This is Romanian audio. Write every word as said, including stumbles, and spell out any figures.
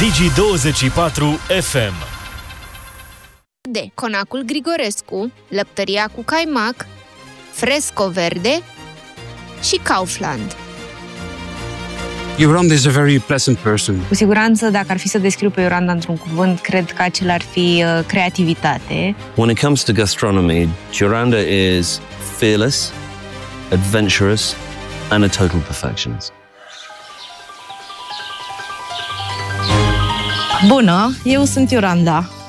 Digi douăzeci și patru F M. De Conacul Grigorescu, Lăptăria cu Caimac, Fresco Verde și Kaufland. Iolanda is a very pleasant person. Cu siguranță, dacă ar fi să descriu pe Iolanda într-un cuvânt, cred că acela ar fi uh, creativitate. When it comes to gastronomy, Iolanda is fearless, adventurous, and a total perfectionist. Bună, eu sunt Iolanda.